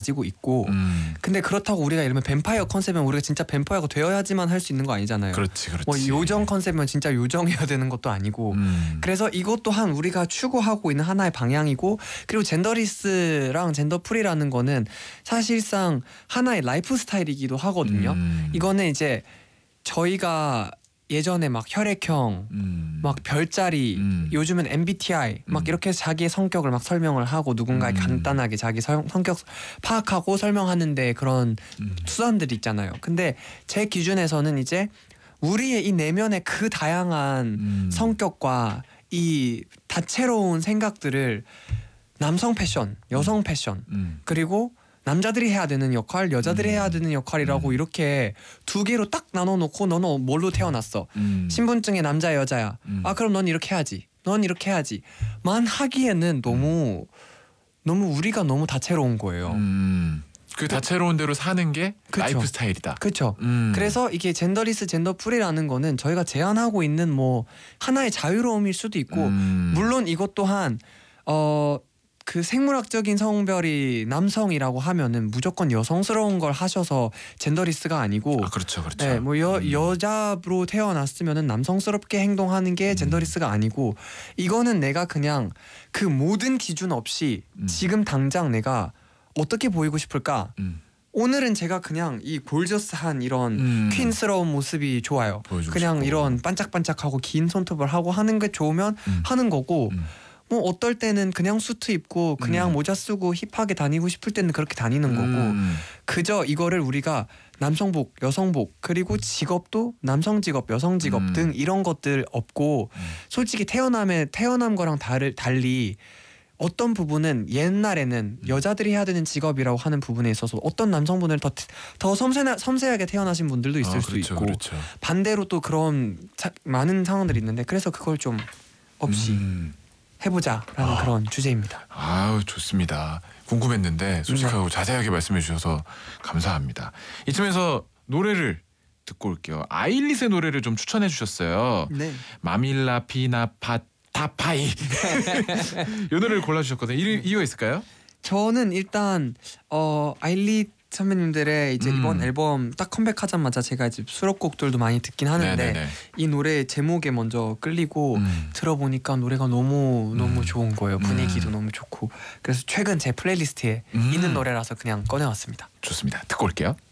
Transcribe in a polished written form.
가지고 있고 근데 그렇다고 우리가 이러면 뱀파이어 컨셉이면 우리가 진짜 뱀파이어가 되어야지만 할 수 있는 거 아니잖아요. 그렇지. 뭐 요정 컨셉이면 진짜 요정해야 되는 것도 아니고 그래서 이것 또한 우리가 추구하고 있는 하나의 방향이고 그리고 젠더리스랑 젠더프리라는 거는 사실상 하나의 라이프 스타일이기도 하거든요. 이거는 이제 저희가 예전에 막 혈액형, 막 별자리, 요즘은 MBTI 막 이렇게 자기의 성격을 막 설명을 하고 누군가에 간단하게 자기 성격 파악하고 설명하는데 그런 수단들이 있잖아요. 근데 제 기준에서는 이제 우리의 이 내면의 그 다양한 성격과 이 다채로운 생각들을 남성 패션, 여성 패션 그리고 남자들이 해야 되는 역할, 여자들이 해야 되는 역할이라고 이렇게 두 개로 딱 나눠놓고 너는 뭘로 태어났어? 신분증에 남자야 여자야. 아 그럼 넌 이렇게 해야지. 넌 이렇게 해야지. 만 하기에는 너무 우리가 너무 다채로운 거예요. 그 다채로운 대로 사는 게 그쵸. 라이프 스타일이다. 그렇죠. 그래서 이게 젠더리스, 젠더프리라는 거는 저희가 제안하고 있는 뭐 하나의 자유로움일 수도 있고 물론 이것 또한 그 생물학적인 성별이 남성이라고 하면은 무조건 여성스러운 걸 하셔서 젠더리스가 아니고 그렇죠. 네, 뭐 여자로 태어났으면은 남성스럽게 행동하는 게 젠더리스가 아니고 이거는 내가 그냥 그 모든 기준 없이 지금 당장 내가 어떻게 보이고 싶을까? 오늘은 제가 그냥 이 골저스한 이런 퀸스러운 모습이 좋아요. 그냥 싶고. 이런 반짝반짝하고 긴 손톱을 하고 하는 게 좋으면 하는 거고 뭐 어떨 때는 그냥 수트 입고 그냥 모자 쓰고 힙하게 다니고 싶을 때는 그렇게 다니는 거고 그저 이거를 우리가 남성복, 여성복 그리고 직업도 남성 직업, 여성 직업 등 이런 것들 없고 솔직히 태어남 거랑 달리 어떤 부분은 옛날에는 여자들이 해야 되는 직업이라고 하는 부분에 있어서 어떤 남성분을 더 섬세하게 태어나신 분들도 있을 수 있고 반대로 또 그런 많은 상황들이 있는데 그래서 그걸 좀 없이 해보자라는 그런 주제입니다. 아우 좋습니다. 궁금했는데 솔직하고 자세하게 말씀해 주셔서 감사합니다. 이쯤에서 노래를 듣고 올게요. 아일릿의 노래를 좀 추천해 주셨어요. 네. 마밀라 피나 타파이 이 노래를 골라주셨거든요. 이유가 있을까요? 저는 일단 아일릿 선배님들의 이제 이번 앨범 딱 컴백하자마자 제가 이제 수록곡들도 많이 듣긴 하는데 네네네. 이 노래 제목에 먼저 끌리고 들어보니까 노래가 너무 좋은 거예요. 분위기도 너무 좋고 그래서 최근 제 플레이리스트에 있는 노래라서 그냥 꺼내왔습니다. 좋습니다. 듣고 올게요.